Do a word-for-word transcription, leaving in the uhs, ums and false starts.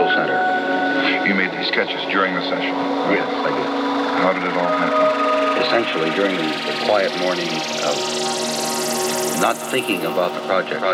Control Center. You made these sketches during the session? Yes, I did. How did it all happen? Essentially, during the, the quiet morning of not thinking about the project.